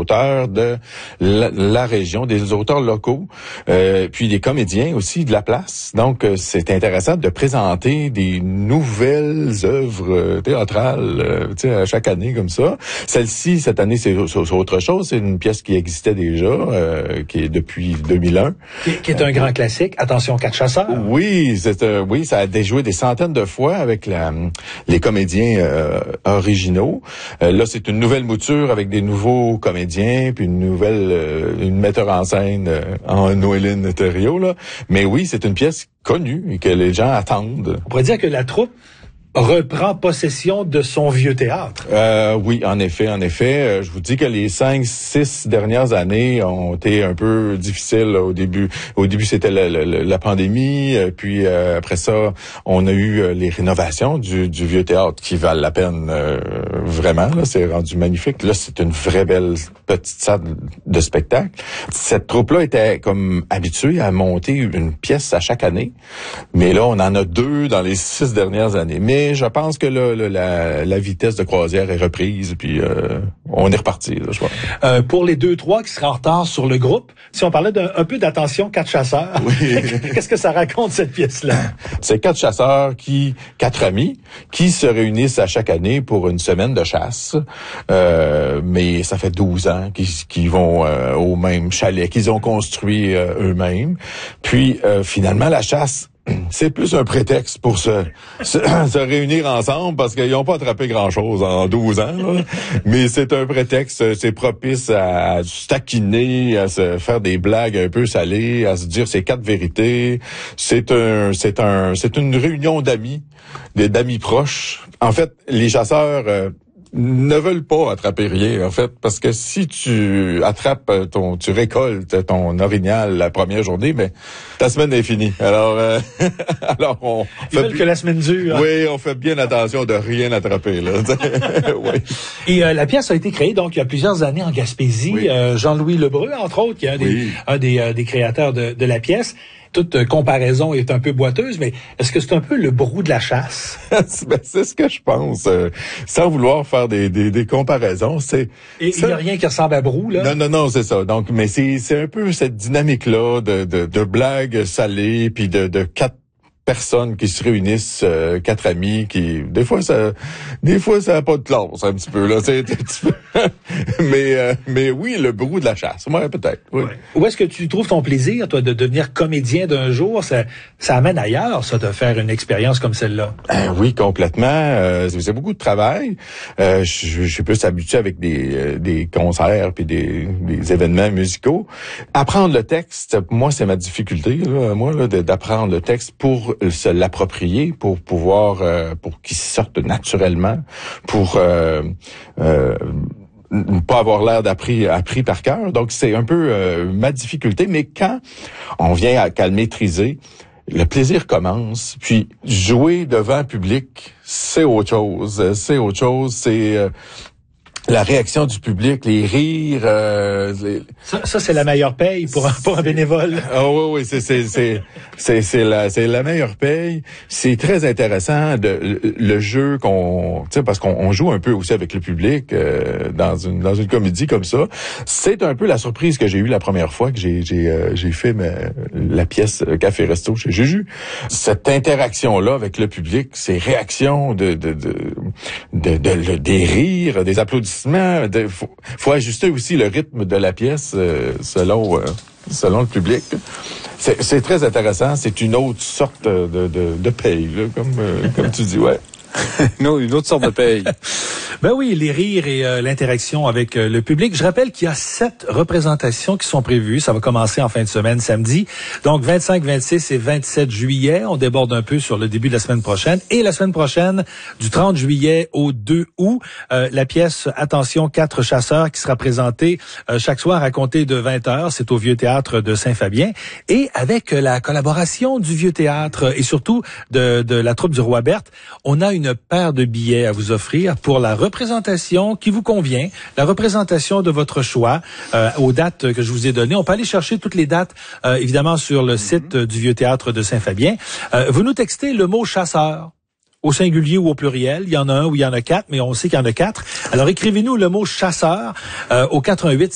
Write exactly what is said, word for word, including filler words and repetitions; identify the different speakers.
Speaker 1: auteurs de la, la région, des auteurs locaux, euh, puis des comédiens aussi de la place. Donc, euh, c'est intéressant de présenter des nouvelles œuvres théâtrales, euh, tu sais, à chaque année comme ça. Celle-ci, cette année, c'est, c'est, c'est autre chose. C'est une pièce qui existait déjà, euh, qui est depuis deux mille un.
Speaker 2: Qui, qui est un grand classique. Attention, Quatre chasseurs.
Speaker 1: Oui, c'est, euh, oui, ça a déjoué des centaines de fois avec la, les comédiens euh, originaux. Euh, là, c'est une nouvelle mouture avec des nouveaux comédiens, puis une nouvelle, euh, une metteur en scène euh, en Noéline Thériault, là. Mais oui, c'est une pièce connue et que les gens attendent.
Speaker 2: On pourrait dire que la troupe reprend possession de son vieux théâtre.
Speaker 1: Euh, oui, en effet, en effet. Euh, je vous dis que les cinq, six dernières années ont été un peu difficiles là, au début. Au début, c'était la, la, la pandémie. Euh, puis euh, après ça, on a eu euh, les rénovations du, du vieux théâtre qui valent la peine euh, vraiment. Là, c'est rendu magnifique. Là, c'est une vraie belle petite salle de spectacle. Cette troupe-là était comme habituée à monter une pièce à chaque année. Mais là, on en a deux dans les six dernières années. Mais je pense que là, là, la, la vitesse de croisière est reprise, puis euh, on est reparti, là, je crois.
Speaker 2: Euh, pour les deux, trois qui seraient en retard sur le groupe, si on parlait d'un un peu d'attention, Quatre chasseurs, oui. Qu'est-ce que ça raconte, cette pièce-là?
Speaker 1: C'est quatre chasseurs, qui, quatre amis, qui se réunissent à chaque année pour une semaine de chasse. Euh, mais ça fait douze ans qu'ils, qu'ils vont euh, au même chalet qu'ils ont construit euh, eux-mêmes. Puis, euh, finalement, la chasse, c'est plus un prétexte pour se, se, se réunir ensemble parce qu'ils n'ont pas attrapé grand-chose en douze ans. Là. Mais c'est un prétexte, c'est propice à se taquiner, à se faire des blagues un peu salées, à se dire ces quatre vérités. C'est un, c'est un, c'est une réunion d'amis, d'amis proches. En fait, les chasseurs euh, ne veulent pas attraper rien, en fait, parce que si tu attrapes ton, tu récoltes ton orignal la première journée, mais ta semaine est finie. Alors, euh, alors on
Speaker 2: Ils
Speaker 1: fait
Speaker 2: veulent que la semaine dure.
Speaker 1: Oui, on fait bien attention de rien attraper, là. Oui.
Speaker 2: Et euh, la pièce a été créée, donc, il y a plusieurs années en Gaspésie. Oui. Euh, Jean-Louis Lebreu, entre autres, qui est un des, oui. un des, euh, des créateurs de, de la pièce. Toute comparaison est un peu boiteuse, mais est-ce que c'est un peu le brou de la chasse?
Speaker 1: Ben, c'est ce que je pense. Euh, sans vouloir faire des, des, des comparaisons, c'est...
Speaker 2: Et il n'y a rien qui ressemble à brou, là?
Speaker 1: Non, non, non, c'est ça. Donc, mais c'est, c'est un peu cette dynamique-là de, de, de blagues salées, puis de, de quatre personnes qui se réunissent, euh, quatre amis qui, des fois ça, des fois ça a pas de classe un petit peu là, c'est un petit peu. mais euh, mais oui, le brou de la chasse, moi peut-être. Oui.
Speaker 2: Ouais. Où est-ce que tu trouves ton plaisir, toi, de devenir comédien d'un jour? Ça, ça amène ailleurs, ça, de faire une expérience comme celle-là.
Speaker 1: Euh, oui, complètement. Euh, c'est beaucoup de travail. Euh, je, je suis plus habitué avec des euh, des concerts puis des, des événements musicaux. Apprendre le texte, moi c'est ma difficulté là, moi là, d'apprendre le texte pour se l'approprier, pour pouvoir, euh, pour qu'il sorte naturellement, pour euh, euh, ne pas avoir l'air d'appris appris par cœur. Donc c'est un peu euh, ma difficulté. Mais quand on vient à, qu'à le maîtriser, le plaisir commence. Puis jouer devant un public, c'est autre chose. C'est autre chose. C'est euh, la réaction du public, les rires. Euh, les...
Speaker 2: Ça, ça c'est la meilleure paye pour un, pour un bénévole.
Speaker 1: Ah oui, oui, c'est c'est c'est c'est c'est la c'est la meilleure paye. C'est très intéressant de le, le jeu qu'on, tu sais, parce qu'on on joue un peu aussi avec le public euh, dans une dans une comédie comme ça. C'est un peu la surprise que j'ai eue la première fois que j'ai j'ai euh, j'ai fait ma, la pièce Café Resto chez Juju. Cette interaction là avec le public, ces réactions de de de, de, de, de des rires, des applaudissements. Il faut, faut ajuster aussi le rythme de la pièce euh, selon euh, selon le public. C'est, c'est très intéressant. C'est une autre sorte de, de, de paye, là, comme, euh, comme tu dis, ouais.
Speaker 3: Non, une autre sorte de paye.
Speaker 2: Ben oui, les rires et euh, l'interaction avec euh, le public. Je rappelle qu'il y a sept représentations qui sont prévues. Ça va commencer en fin de semaine, samedi. Donc, vingt-cinq, vingt-six et vingt-sept juillet. On déborde un peu sur le début de la semaine prochaine. Et la semaine prochaine, du trente juillet au deux août, euh, la pièce « Attention, quatre chasseurs » qui sera présentée euh, chaque soir à compter de vingt heures. C'est au Vieux Théâtre de Saint-Fabien. Et avec euh, la collaboration du Vieux Théâtre et surtout de, de la troupe du Roi Berthe, on a une paire de billets à vous offrir pour la représentation qui vous convient, la représentation de votre choix euh, aux dates que je vous ai données. On peut aller chercher toutes les dates, euh, évidemment, sur le site du Vieux Théâtre de Saint-Fabien. Euh, vous nous textez le mot « chasseur ». Au singulier ou au pluriel. Il y en a un ou il y en a quatre, mais on sait qu'il y en a quatre. Alors, écrivez-nous le mot « chasseur » euh, au quatre un huit